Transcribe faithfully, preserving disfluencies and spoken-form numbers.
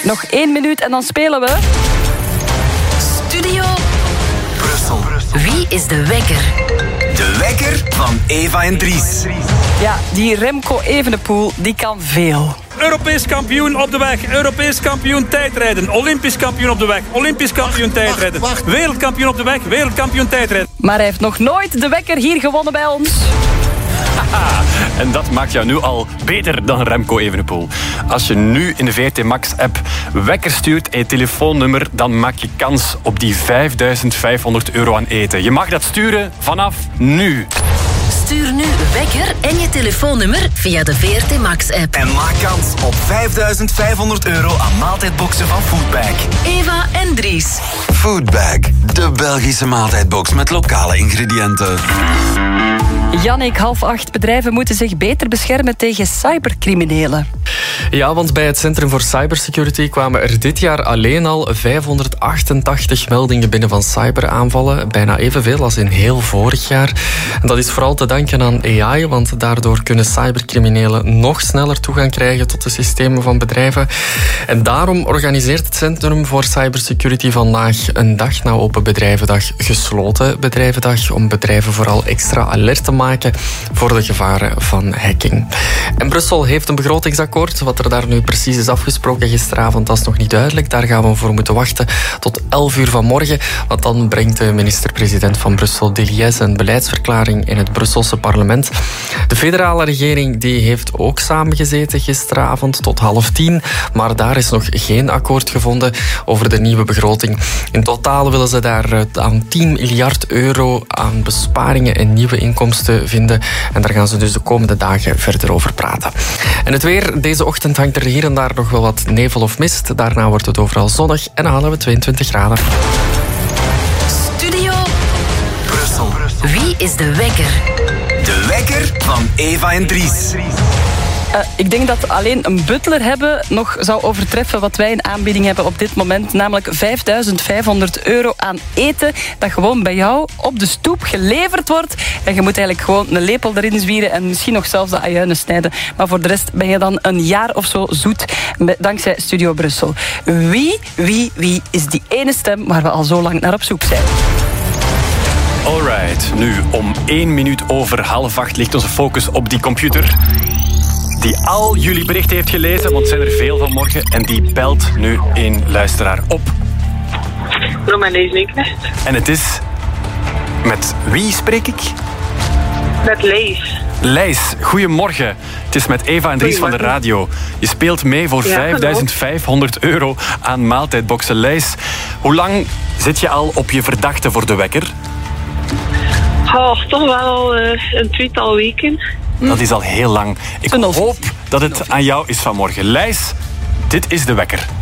Nog één minuut en dan spelen we... Studio Brussel. Wie is de wekker? De wekker van Eva en Dries. Ja, die Remco Evenepoel, die kan veel. Europees kampioen op de weg, Europees kampioen tijdrijden, Olympisch kampioen op de weg, Olympisch kampioen wacht, tijdrijden, wacht, wacht. Wereldkampioen op de weg, wereldkampioen tijdrijden. Maar hij heeft nog nooit de wekker hier gewonnen bij ons. Haha, en dat maakt jou nu al beter dan Remco Evenepoel. Als je nu in de V R T Max-app wekker stuurt en je telefoonnummer, dan maak je kans op die vijfduizend vijfhonderd euro aan eten. Je mag dat sturen vanaf nu. Stuur nu wekker en je telefoonnummer via de V R T Max-app. En maak kans op vijfduizend vijfhonderd euro aan maaltijdboxen van Foodbag. Eva en Dries. Foodbag, de Belgische maaltijdbox met lokale ingrediënten. Jannik, half acht. Bedrijven moeten zich beter beschermen tegen cybercriminelen. Ja, want bij het Centrum voor Cybersecurity kwamen er dit jaar alleen al vijfhonderdachtentachtig meldingen binnen van cyberaanvallen. Bijna evenveel als in heel vorig jaar. En dat is vooral te danken aan A I, want daardoor kunnen cybercriminelen nog sneller toegang krijgen tot de systemen van bedrijven. En daarom organiseert het Centrum voor Cybersecurity vandaag een dag na Open Bedrijvendag gesloten bedrijvendag, om bedrijven vooral extra alert te maken voor de gevaren van hacking. En Brussel heeft een begrotingsakkoord. Wat er daar nu precies is afgesproken gisteravond, dat is nog niet duidelijk. Daar gaan we voor moeten wachten tot elf uur vanmorgen. Want dan brengt de minister-president van Brussel, Deliès, een beleidsverklaring in het Brusselse parlement. De federale regering die heeft ook samengezeten gisteravond tot half tien. Maar daar is nog geen akkoord gevonden over de nieuwe begroting. In totaal willen ze daar aan tien miljard euro aan besparingen en nieuwe inkomsten vinden. En daar gaan ze dus de komende dagen verder over praten. En het weer, deze ochtend hangt er hier en daar nog wel wat nevel of mist. Daarna wordt het overal zonnig en dan halen we tweeëntwintig graden. Studio Brussel. Wie is de wekker? De wekker van Eva en Dries. Uh, ik denk dat alleen een butler hebben nog zou overtreffen wat wij in aanbieding hebben op dit moment. Namelijk vijfduizend vijfhonderd euro aan eten dat gewoon bij jou op de stoep geleverd wordt. En je moet eigenlijk gewoon een lepel erin zwieren en misschien nog zelfs de ajuinen snijden. Maar voor de rest ben je dan een jaar of zo zoet dankzij Studio Brussel. Wie, wie, wie is die ene stem waar we al zo lang naar op zoek zijn? Alright, nu om één minuut over half acht ligt onze focus op die computer die al jullie berichten heeft gelezen, want er zijn er veel vanmorgen, en die belt nu een luisteraar op. Romanees Linknecht. En het is... Met wie spreek ik? Met Lees. Lijs, goedemorgen. Het is met Eva en Dries van de radio. Je speelt mee voor ja, vijfduizend vijfhonderd euro aan maaltijdboxen. Lijs, hoe lang zit je al op je verdachte voor de wekker? Oh, toch wel uh, een tweetal weken. Dat is al heel lang. Ik hoop dat het aan jou is vanmorgen. Lijs, dit is de wekker.